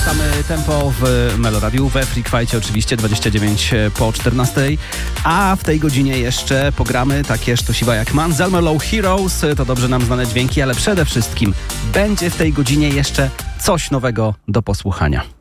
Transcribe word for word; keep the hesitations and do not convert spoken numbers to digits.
Wracamy tempo w Meloradiu, we Freak Fight'cie oczywiście, dwadzieścia dziewięć po czternastej, a w tej godzinie jeszcze pogramy takie sztosiwa jak Manzelmer Low Heroes, to dobrze nam znane dźwięki, ale przede wszystkim będzie w tej godzinie jeszcze coś nowego do posłuchania.